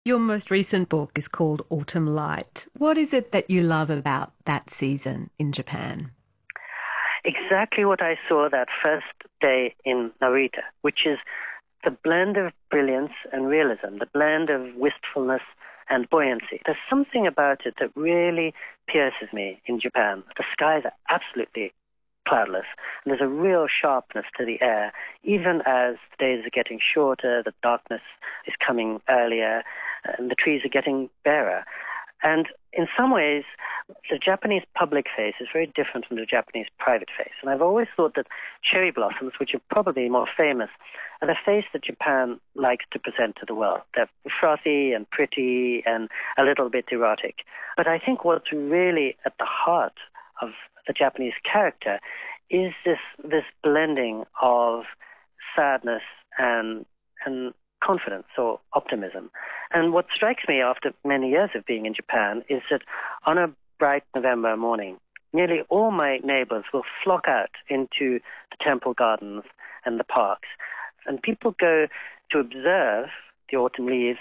Your most recent book is called Autumn Light. What is it that you love about that season in Japan? Exactly what I saw that first day in Narita, which is the blend of brilliance and realism, the blend of wistfulness and buoyancy. There's something about it that really pierces me in Japan. The skies are absolutely cloudless, and there's a real sharpness to the air, even as the days are getting shorter, the darkness is coming earlier, and the trees are getting barer. And in some ways, the Japanese public face is very different from the Japanese private face. And I've always thought that cherry blossoms, which are probably more famous, are the face that Japan likes to present to the world. They're frothy and pretty and a little bit erotic. But I think what's really at the heart of the Japanese character is this blending of sadness and confidence or optimism. And what strikes me after many years of being in Japan is that on a bright November morning, nearly all my neighbors will flock out into the temple gardens and the parks. And people go to observe the autumn leaves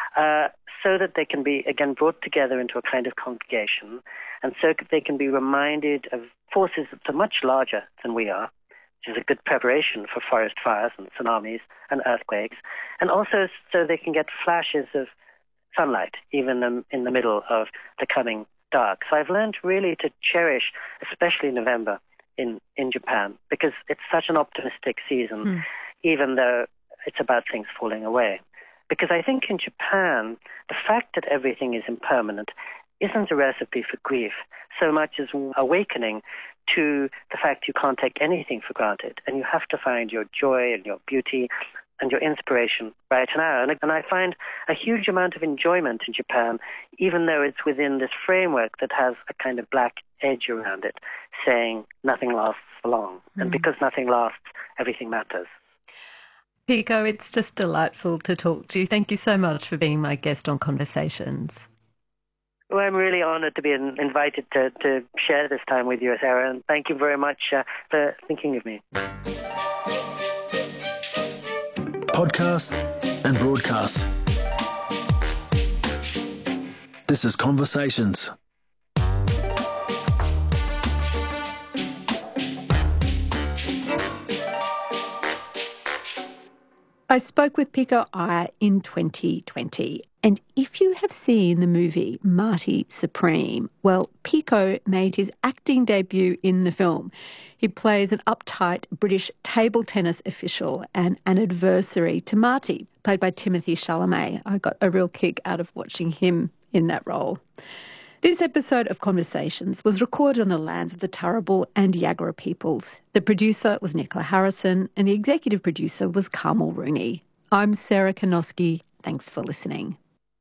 so that they can be, again, brought together into a kind of congregation, and so they can be reminded of forces that are much larger than we are, which is a good preparation for forest fires and tsunamis and earthquakes, and also so they can get flashes of sunlight, even in the middle of the coming dark. So I've learned really to cherish, especially November in Japan, because it's such an optimistic season, even though it's about things falling away. Because I think in Japan, the fact that everything is impermanent isn't a recipe for grief so much as awakening to the fact you can't take anything for granted, and you have to find your joy and your beauty and your inspiration right now. And I find a huge amount of enjoyment in Japan, even though it's within this framework that has a kind of black edge around it, saying nothing lasts for long. And because nothing lasts, everything matters. Pico, it's just delightful to talk to you. Thank you so much for being my guest on Conversations. Well, I'm really honoured to be invited to share this time with you, Sarah, and thank you very much for thinking of me. Podcast and broadcast. This is Conversations. I spoke with Pico Iyer in 2020, and if you have seen the movie Marty Supreme, well, Pico made his acting debut in the film. He plays an uptight British table tennis official and an adversary to Marty, played by Timothée Chalamet. I got a real kick out of watching him in that role. This episode of Conversations was recorded on the lands of the Turrbal and Yagara peoples. The producer was Nicola Harrison and the executive producer was Carmel Rooney. I'm Sarah Kanoski. Thanks for listening.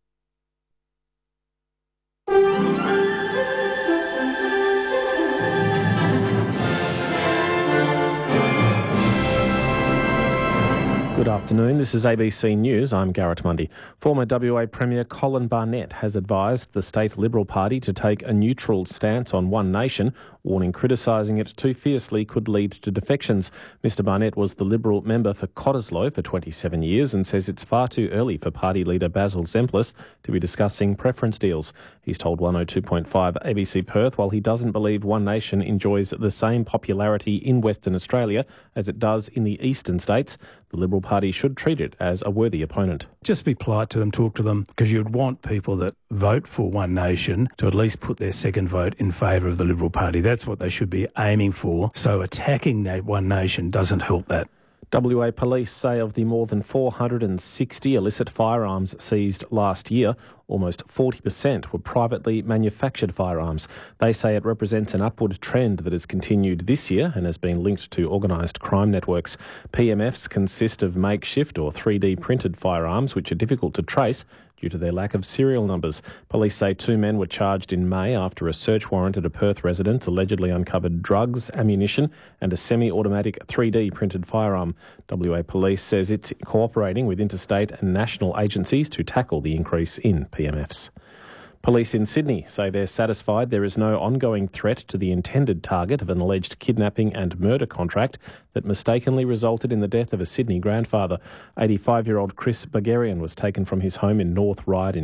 Good afternoon, this is ABC News. I'm Garrett Mundy. Former WA Premier Colin Barnett has advised the State Liberal Party to take a neutral stance on One Nation, warning criticising it too fiercely could lead to defections. Mr Barnett was the Liberal member for Cottesloe for 27 years and says it's far too early for party leader Basil Zemplis to be discussing preference deals. He's told 102.5 ABC Perth while he doesn't believe One Nation enjoys the same popularity in Western Australia as it does in the eastern states, the Liberal Party should treat it as a worthy opponent. Just be polite to them, talk to them, because you'd want people that vote for One Nation to at least put their second vote in favour of the Liberal Party. That's what they should be aiming for. So attacking that One Nation doesn't help that. WA Police say of the more than 460 illicit firearms seized last year, almost 40% were privately manufactured firearms. They say it represents an upward trend that has continued this year and has been linked to organised crime networks. PMFs consist of makeshift or 3D printed firearms which are difficult to trace due to their lack of serial numbers. Police say 2 men were charged in May after a search warrant at a Perth residence allegedly uncovered drugs, ammunition and a semi-automatic 3D printed firearm. WA Police says it's cooperating with interstate and national agencies to tackle the increase in PMFs. Police in Sydney say they're satisfied there is no ongoing threat to the intended target of an alleged kidnapping and murder contract that mistakenly resulted in the death of a Sydney grandfather. 85-year-old Chris Bagarian was taken from his home in North Ryde in